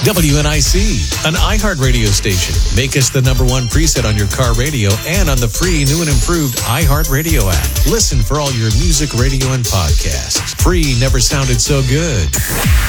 WNIC, an iHeartRadio station. Make us the number one preset on your car radio and on the free new and improved iHeartRadio app. Listen for all your music, radio, and podcasts. Free never sounded so good.